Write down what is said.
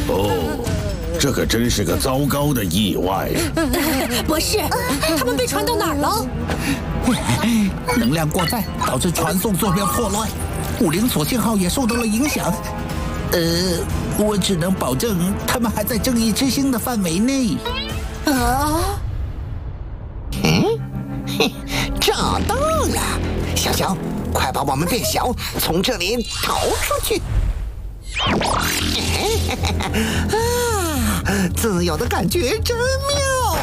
哦，这可真是个糟糕的意外。 博士，他们被传到哪儿了？ 能量过载导致传送坐标错乱，武灵锁信号也受到了影响。我只能保证他们还在正义之星的范围内。 啊！ 找到了，小小，快把我们变小，从这里逃出去！啊，自由的感觉真妙。